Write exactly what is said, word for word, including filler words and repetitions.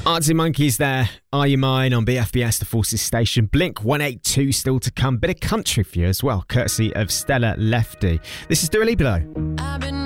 Artsy Monkeys there. Are You Mine on B F B S, the Forces station. Blink one eighty-two still to come. Bit of country for you as well, courtesy of Stella Lefty. This is Dua Lipa though.